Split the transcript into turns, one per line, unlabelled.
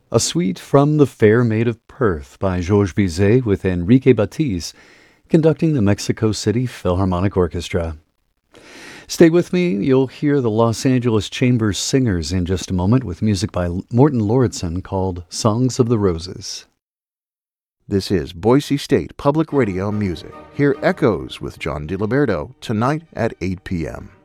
A suite from The Fair Maid of Perth by Georges Bizet with Enrique Batiz conducting the Mexico City Philharmonic Orchestra. Stay with me. You'll hear the Los Angeles Chamber Singers in just a moment with music by Morton Lauridsen called Songs of the Roses.
This is Boise State Public Radio Music. Hear Echoes with John DiLiberto tonight at 8 p.m.